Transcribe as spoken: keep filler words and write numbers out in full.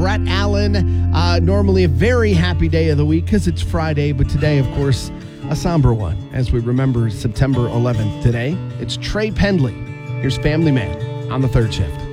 Brett Allen. Uh, normally a very happy day of the week because it's Friday, but today, of course, a somber one as we remember September eleventh today. It's Trey Pendley. Here's Family Man on the third shift.